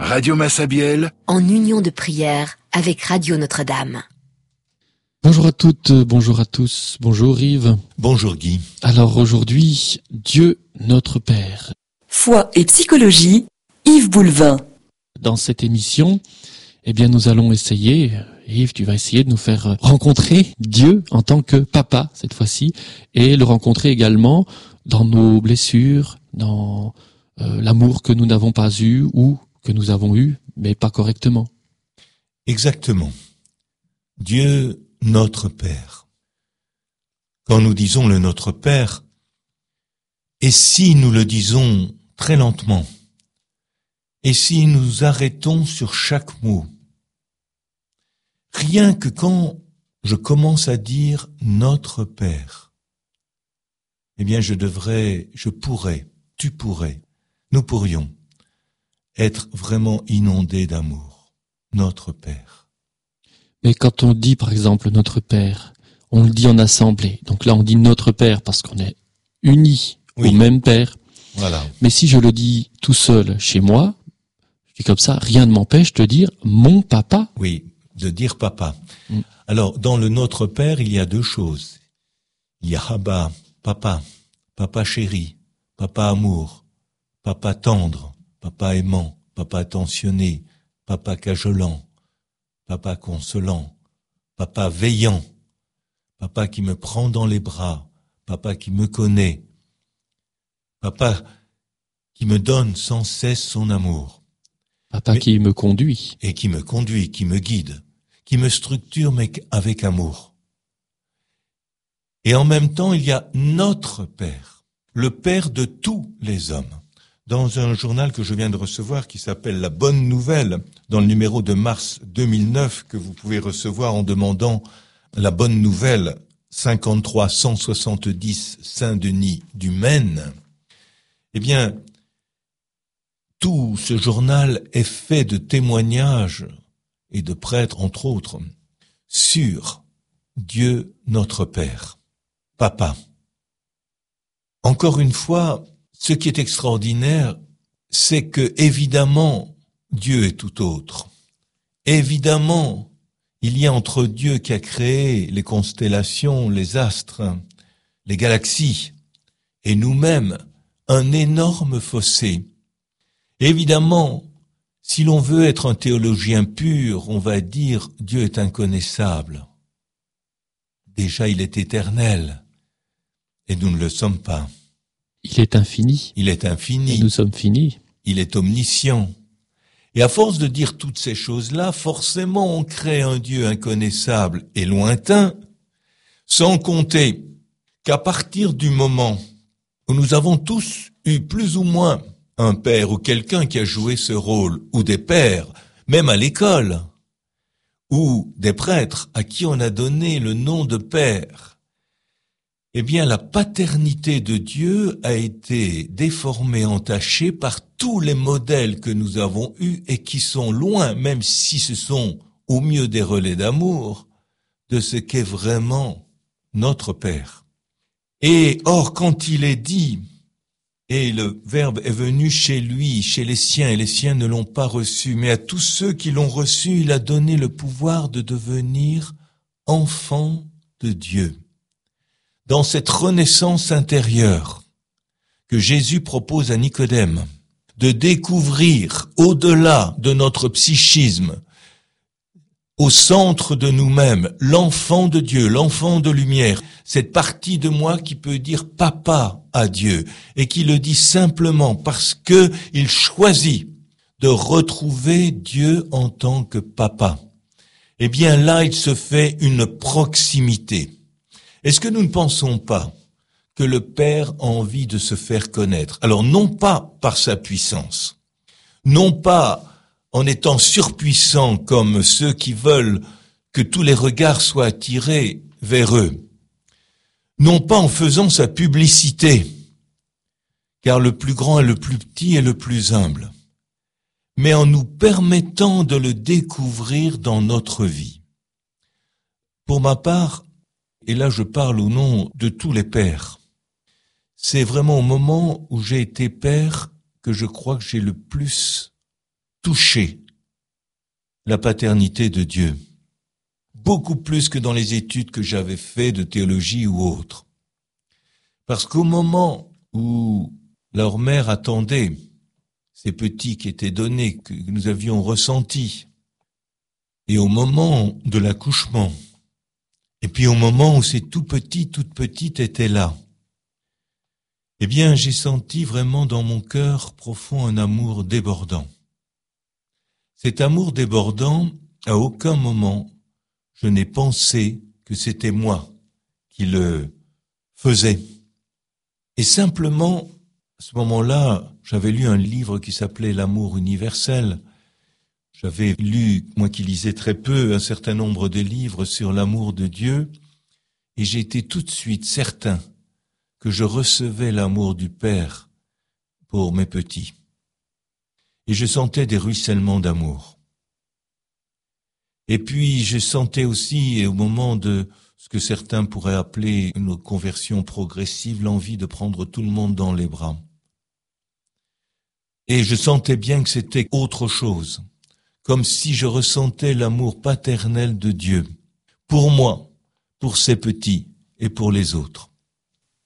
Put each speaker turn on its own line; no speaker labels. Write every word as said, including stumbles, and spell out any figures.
Radio Massabielle,
en union de prière avec Radio Notre-Dame.
Bonjour à toutes, bonjour à tous, bonjour Yves.
Bonjour Guy.
Alors aujourd'hui, Dieu notre Père.
Foi et psychologie, Yves Boulevin.
Dans cette émission, eh bien nous allons essayer, Yves, tu vas essayer de nous faire rencontrer Dieu en tant que papa cette fois-ci, et le rencontrer également dans nos blessures, dans euh, l'amour que nous n'avons pas eu ou que nous avons eu, mais pas correctement.
Exactement. Dieu notre Père. Quand nous disons le Notre Père, et si nous le disons très lentement, et si nous arrêtons sur chaque mot, rien que quand je commence à dire notre Père, eh bien je devrais, je pourrais, tu pourrais, nous pourrions être vraiment inondés d'amour. Notre Père.
Mais quand on dit par exemple notre Père, on le dit en assemblée. Donc là on dit notre Père parce qu'on est unis oui. au même Père.
Voilà.
Mais si je le dis tout seul chez moi, je dis comme ça, rien ne m'empêche de dire mon papa.
Oui, de dire papa.
Mm.
Alors dans le Notre Père, il y a deux choses. Il y a Abba, papa, papa chéri, papa amour, papa tendre, papa aimant, papa attentionné, papa cajolant, papa consolant, papa veillant, papa qui me prend dans les bras, papa qui me connaît, papa qui me donne sans cesse son amour.
Papa mais, qui me conduit.
Et qui me conduit, qui me guide, qui me structure mais avec amour. Et en même temps, il y a notre Père, le Père de tous les hommes. Dans un journal que je viens de recevoir qui s'appelle La Bonne Nouvelle, dans le numéro de mars deux mille neuf que vous pouvez recevoir en demandant La Bonne Nouvelle cinquante-trois cent soixante-dix Saint-Denis du Maine, eh bien, tout ce journal est fait de témoignages et de prêtres, entre autres, sur Dieu notre Père, Papa. Encore une fois, ce qui est extraordinaire, c'est que, évidemment, Dieu est tout autre. Évidemment, il y a entre Dieu qui a créé les constellations, les astres, les galaxies, et nous-mêmes, un énorme fossé. Évidemment, si l'on veut être un théologien pur, on va dire Dieu est inconnaissable. Déjà, il est éternel, et nous ne le sommes pas.
Il est infini.
Il est infini.
Et nous sommes finis.
Il est omniscient. Et à force de dire toutes ces choses-là, forcément on crée un Dieu inconnaissable et lointain, sans compter qu'à partir du moment où nous avons tous eu plus ou moins un père ou quelqu'un qui a joué ce rôle, ou des pères, même à l'école, ou des prêtres à qui on a donné le nom de père, eh bien, la paternité de Dieu a été déformée, entachée par tous les modèles que nous avons eus et qui sont loin, même si ce sont au mieux des relais d'amour, de ce qu'est vraiment notre Père. Et or, quand il est dit, et le Verbe est venu chez lui, chez les siens, et les siens ne l'ont pas reçu, mais à tous ceux qui l'ont reçu, il a donné le pouvoir de devenir enfants de Dieu. Dans cette renaissance intérieure que Jésus propose à Nicodème, de découvrir au-delà de notre psychisme, au centre de nous-mêmes, l'enfant de Dieu, l'enfant de lumière, cette partie de moi qui peut dire papa à Dieu et qui le dit simplement parce que il choisit de retrouver Dieu en tant que papa. Eh bien là, il se fait une proximité. Est-ce que nous ne pensons pas que le Père a envie de se faire connaître? Alors non pas par sa puissance, non pas en étant surpuissant comme ceux qui veulent que tous les regards soient attirés vers eux, non pas en faisant sa publicité, car le plus grand est le plus petit et le plus humble, mais en nous permettant de le découvrir dans notre vie. Pour ma part, et là je parle au nom de tous les pères, c'est vraiment au moment où j'ai été père que je crois que j'ai le plus touché la paternité de Dieu, beaucoup plus que dans les études que j'avais faites de théologie ou autre. Parce qu'au moment où leur mère attendait ces petits qui étaient donnés, que nous avions ressentis, et au moment de l'accouchement, et puis au moment où ces tout petits, toutes petites étaient là, eh bien, j'ai senti vraiment dans mon cœur profond un amour débordant. Cet amour débordant, à aucun moment, je n'ai pensé que c'était moi qui le faisais. Et simplement, à ce moment-là, j'avais lu un livre qui s'appelait L'amour universel. J'avais lu, moi qui lisais très peu, un certain nombre de livres sur l'amour de Dieu, et j'ai été tout de suite certain que je recevais l'amour du Père pour mes petits. Et je sentais des ruissellements d'amour. Et puis je sentais aussi, au moment de ce que certains pourraient appeler une conversion progressive, l'envie de prendre tout le monde dans les bras. Et je sentais bien que c'était autre chose, comme si je ressentais l'amour paternel de Dieu, pour moi, pour ses petits et pour les autres.